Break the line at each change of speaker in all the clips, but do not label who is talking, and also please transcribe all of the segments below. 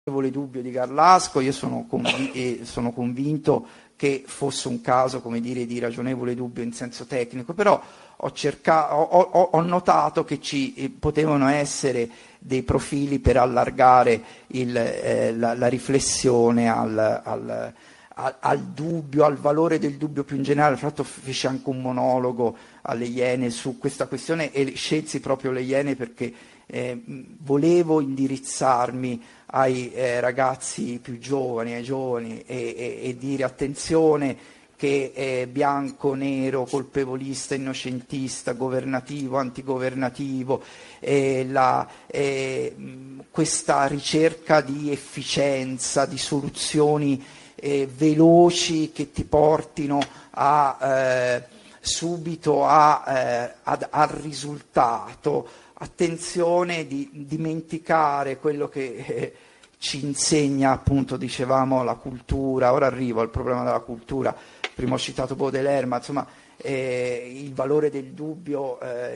dubbio di Garlasco. Io sono convinto che fosse un caso, come dire, di ragionevole dubbio in senso tecnico, però ho notato che ci potevano essere dei profili per allargare la riflessione al dubbio, al valore del dubbio più in generale. Tra l'altro feci anche un monologo alle Iene su questa questione e scelsi proprio le Iene perché volevo indirizzarmi ai ragazzi più giovani, ai giovani, e dire attenzione che bianco, nero, colpevolista, innocentista, governativo, antigovernativo, questa ricerca di efficienza, di soluzioni veloci che ti portino subito al risultato. Attenzione di dimenticare quello che ci insegna, appunto, dicevamo, la cultura. Ora arrivo al problema della cultura. Prima ho citato Baudelaire, ma insomma il valore del dubbio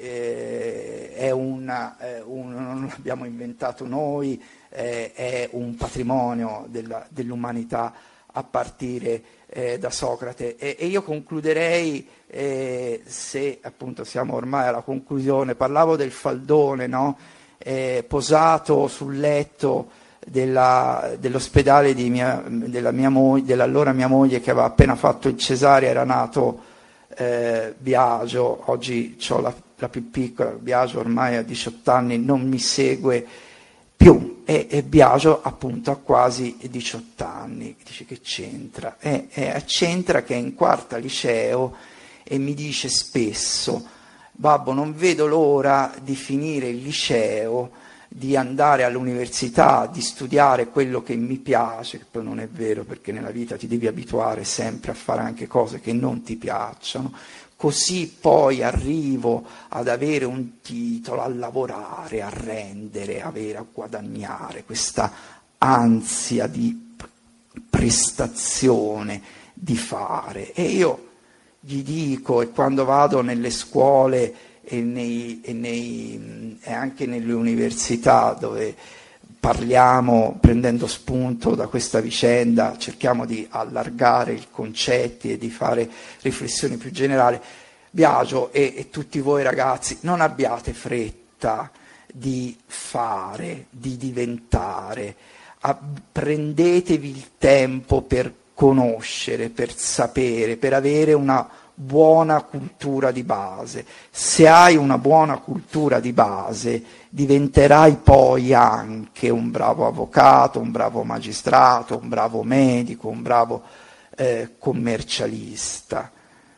non l'abbiamo inventato noi, è un patrimonio dell'umanità a partire da Socrate. E io concluderei, se appunto siamo ormai alla conclusione, parlavo del faldone, no? Posato sul letto dell'ospedale dell'allora mia moglie, che aveva appena fatto il cesareo, era nato Biagio. Oggi ho la più piccola, Biagio ormai ha 18 anni, non mi segue più, e Biagio appunto ha quasi 18 anni. Dice: che c'entra? C'entra che è in quarta liceo e mi dice spesso: babbo, non vedo l'ora di finire il liceo, di andare all'università, di studiare quello che mi piace. Che poi non è vero, perché nella vita ti devi abituare sempre a fare anche cose che non ti piacciono, così poi arrivo ad avere un titolo, a lavorare, a rendere, a guadagnare. Questa ansia di prestazione, di fare. E io gli dico, e quando vado nelle scuole e anche nelle università dove parliamo, prendendo spunto da questa vicenda, cerchiamo di allargare i concetti e di fare riflessioni più generali. Biagio e tutti voi ragazzi, non abbiate fretta di fare, di diventare, prendetevi il tempo per conoscere, per sapere, per avere una buona cultura di base. Se hai una buona cultura di base, diventerai poi anche un bravo avvocato, un bravo magistrato, un bravo medico, un bravo commercialista.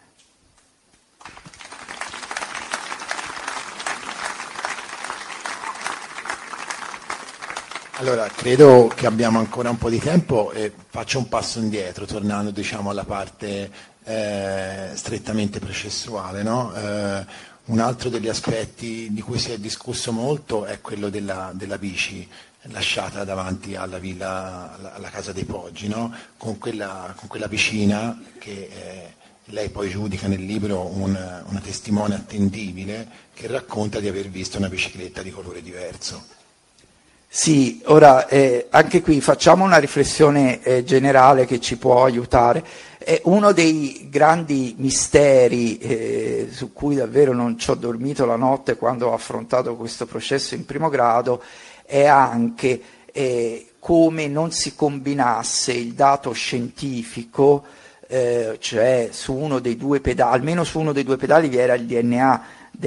Allora, credo che abbiamo ancora un po' di tempo e faccio un passo indietro, tornando, diciamo, alla parte strettamente processuale, no? Un altro degli aspetti di cui si è discusso molto è quello della bici lasciata davanti alla villa, alla casa dei Poggi, no? Con quella vicina che lei poi giudica nel libro una testimone attendibile che racconta di aver visto una bicicletta di colore diverso.
Sì, ora anche qui facciamo una riflessione generale che ci può aiutare. Uno dei grandi misteri su cui davvero non ci ho dormito la notte quando ho affrontato questo processo in primo grado è anche come non si combinasse il dato scientifico, cioè su uno dei due pedali, almeno su uno dei due pedali vi era il DNA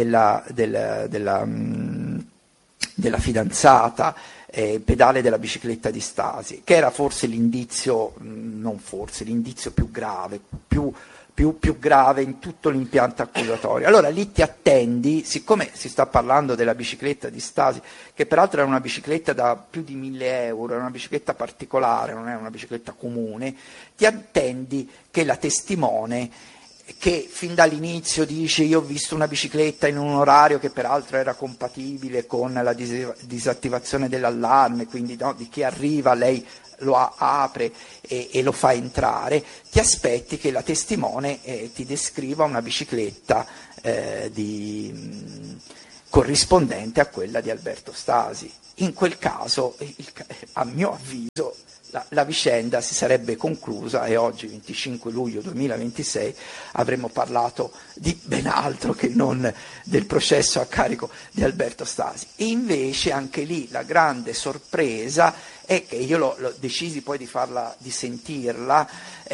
della fidanzata, pedale della bicicletta di Stasi, che era forse l'indizio, l'indizio più grave, più grave in tutto l'impianto accusatorio. Allora lì ti attendi, siccome si sta parlando della bicicletta di Stasi, che peraltro era una bicicletta da più di 1.000 euro, era una bicicletta particolare, non era una bicicletta comune, ti attendi che la testimone, che fin dall'inizio dice: io ho visto una bicicletta in un orario che peraltro era compatibile con la disattivazione dell'allarme, quindi no, di chi arriva lei lo apre e lo fa entrare, ti aspetti che la testimone ti descriva una bicicletta corrispondente a quella di Alberto Stasi. In quel caso, a mio avviso, la vicenda si sarebbe conclusa e oggi, 25 luglio 2026, avremmo parlato di ben altro che non del processo a carico di Alberto Stasi. E invece anche lì la grande sorpresa è che io l'ho decisi poi di sentirla,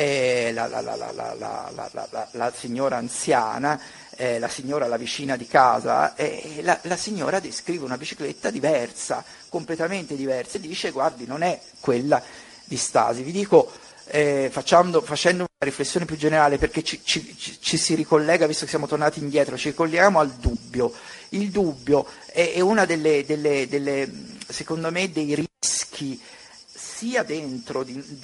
la signora anziana, la vicina di casa, la signora descrive una bicicletta diversa, completamente diversa, e dice: guardi, non è quella di Stasi. Vi dico, facendo una riflessione più generale, perché ci si ricollega, visto che siamo tornati indietro, ci ricolleghiamo al dubbio. Il dubbio è una secondo me, dei rischi sia dentro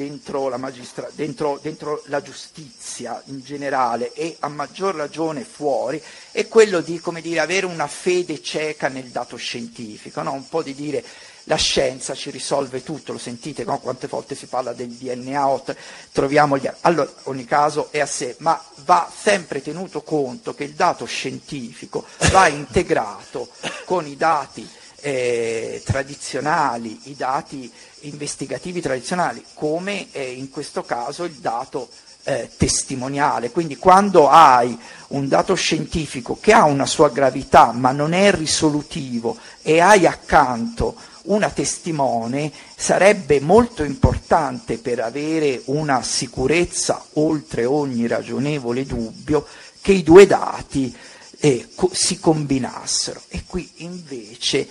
la giustizia in generale e a maggior ragione fuori, è quello di, come dire, avere una fede cieca nel dato scientifico, no? Un po' di dire: la scienza ci risolve tutto, lo sentite, no? Quante volte si parla del DNA, troviamo gli... Allora, ogni caso è a sé, ma va sempre tenuto conto che il dato scientifico va integrato con i dati tradizionali, i dati investigativi tradizionali, come in questo caso il dato testimoniale. Quindi quando hai un dato scientifico che ha una sua gravità ma non è risolutivo e hai accanto una testimone, sarebbe molto importante, per avere una sicurezza oltre ogni ragionevole dubbio, che i due dati si combinassero, e qui invece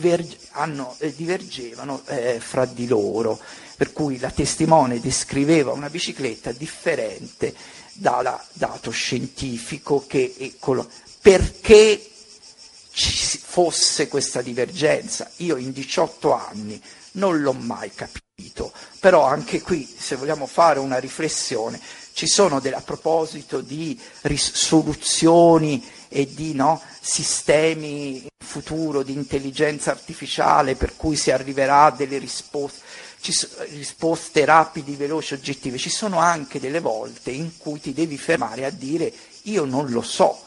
divergevano fra di loro, per cui la testimone descriveva una bicicletta differente dal dato scientifico. Perché ci fosse questa divergenza, io in 18 anni non l'ho mai capito, però anche qui, se vogliamo fare una riflessione, ci sono a proposito di soluzioni e di sistemi in futuro di intelligenza artificiale per cui si arriverà a delle risposte rapide, veloci, oggettive. Ci sono anche delle volte in cui ti devi fermare a dire: io non lo so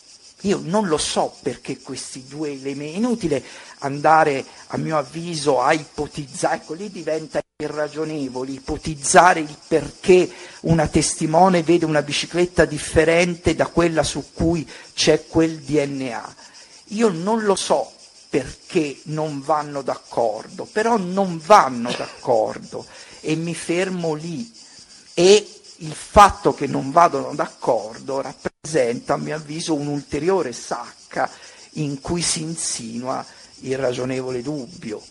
perché questi due elementi. È inutile andare, a mio avviso, a ipotizzare, ecco, lì diventa irragionevole ipotizzare il perché una testimone vede una bicicletta differente da quella su cui c'è quel DNA. Io non lo so perché non vanno d'accordo, però non vanno d'accordo e mi fermo lì, e il fatto che non vadano d'accordo rappresenta, a mio avviso, un'ulteriore sacca in cui si insinua il ragionevole dubbio.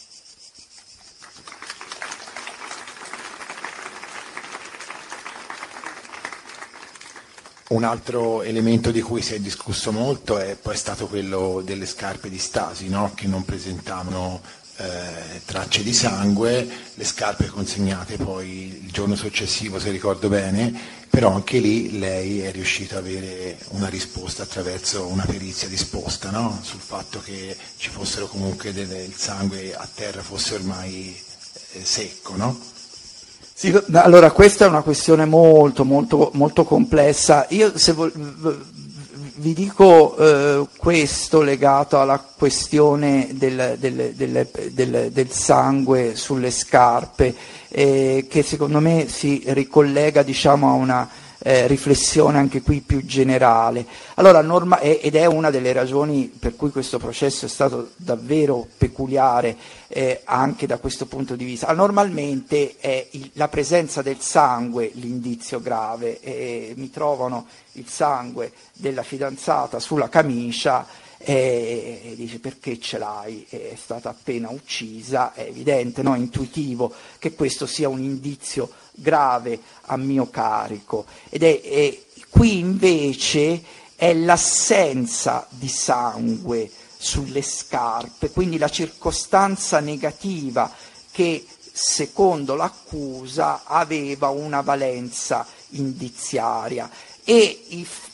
Un altro elemento di cui si è discusso molto è poi stato quello delle scarpe di Stasi, no? Che non presentavano tracce di sangue, le scarpe consegnate poi il giorno successivo, se ricordo bene, però anche lì lei è riuscita ad avere una risposta attraverso una perizia disposta, no? Sul fatto che ci fossero comunque il sangue a terra fosse ormai secco, no?
Sì, allora questa è una questione molto molto molto complessa. Io vi dico questo legato alla questione del sangue sulle scarpe, che secondo me si ricollega, diciamo, a una riflessione anche qui più generale. Allora, ed è una delle ragioni per cui questo processo è stato davvero peculiare anche da questo punto di vista. Normalmente è la presenza del sangue l'indizio grave, mi trovano il sangue della fidanzata sulla camicia e dice: perché ce l'hai? È stata appena uccisa. È evidente, no? Intuitivo che questo sia un indizio grave a mio carico, ed qui invece è l'assenza di sangue sulle scarpe, quindi la circostanza negativa che secondo l'accusa aveva una valenza indiziaria, e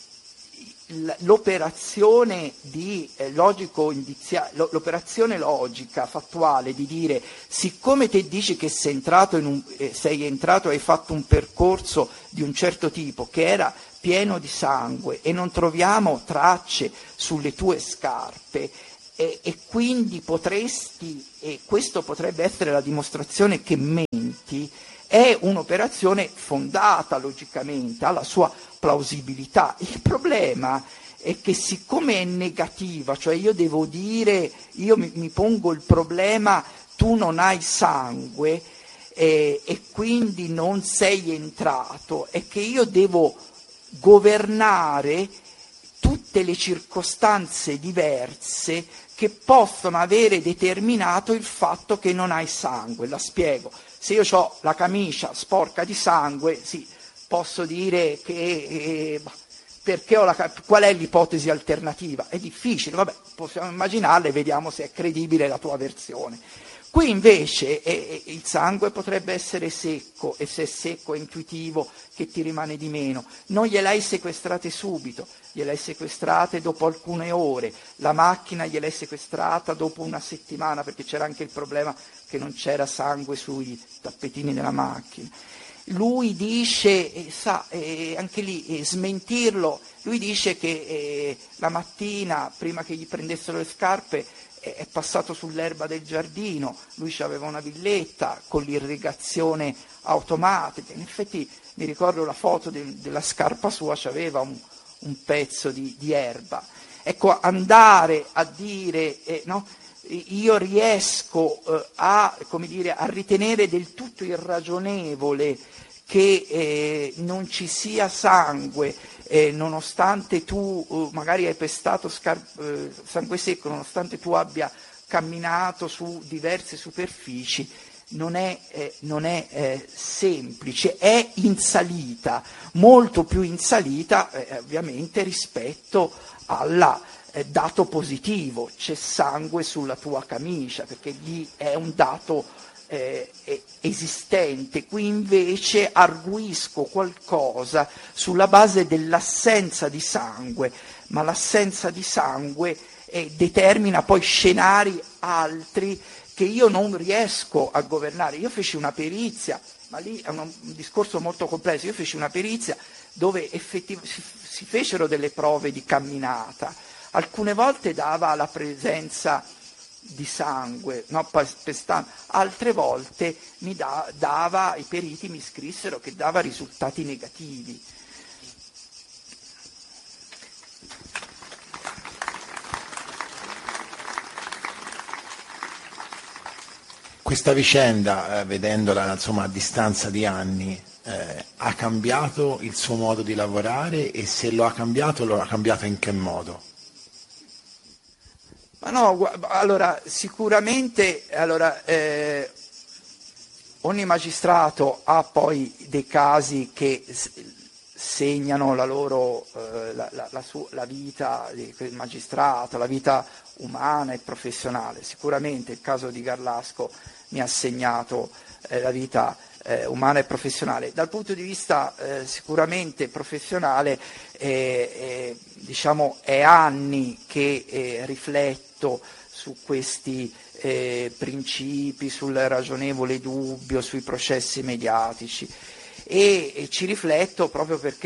l'operazione l'operazione logica fattuale di dire: siccome te dici che sei entrato e hai fatto un percorso di un certo tipo che era pieno di sangue e non troviamo tracce sulle tue scarpe, e quindi potresti, e questo potrebbe essere la dimostrazione che menti, è un'operazione fondata logicamente, ha la sua plausibilità. Il problema è che siccome è negativa, cioè io devo dire, io mi pongo il problema, tu non hai sangue e quindi non sei entrato, è che io devo governare tutte le circostanze diverse che possono avere determinato il fatto che non hai sangue. La spiego. Se io ho la camicia sporca di sangue, sì, posso dire che perché qual è l'ipotesi alternativa? È difficile, vabbè, possiamo immaginarla e vediamo se è credibile la tua versione. Qui invece il sangue potrebbe essere secco, e se è secco è intuitivo che ti rimane di meno. Non gliel'hai sequestrate subito, gliel'hai sequestrate dopo alcune ore, la macchina gliel'hai sequestrata dopo una settimana, perché c'era anche il problema che non c'era sangue sui tappetini della macchina. Lui dice, anche lì smentirlo, lui dice che la mattina, prima che gli prendessero le scarpe, è passato sull'erba del giardino, lui aveva una villetta con l'irrigazione automatica, in effetti mi ricordo la foto della scarpa sua, c'aveva un pezzo di erba. Ecco, andare a dire, no, io riesco a ritenere del tutto irragionevole che non ci sia sangue, nonostante tu magari hai pestato sangue secco, nonostante tu abbia camminato su diverse superfici, non è semplice, è in salita, molto più in salita ovviamente rispetto al dato positivo, c'è sangue sulla tua camicia, perché lì è un dato esistente. Qui invece arguisco qualcosa sulla base dell'assenza di sangue, ma l'assenza di sangue determina poi scenari altri che io non riesco a governare. Io feci una perizia, ma lì è un discorso molto complesso, io feci una perizia dove si fecero delle prove di camminata, alcune volte dava la presenza di sangue, no, pestando, altre volte i periti mi scrissero che dava risultati negativi.
Questa vicenda, vedendola insomma a distanza di anni, ha cambiato il suo modo di lavorare, e se lo ha cambiato in che modo?
Ma no, allora sicuramente ogni magistrato ha poi dei casi che segnano la vita del magistrato, la vita umana e professionale. Sicuramente il caso di Garlasco mi ha segnato la vita umana e professionale. Dal punto di vista sicuramente professionale, diciamo, è anni che rifletto su questi principi, sul ragionevole dubbio, sui processi mediatici, e ci rifletto proprio perché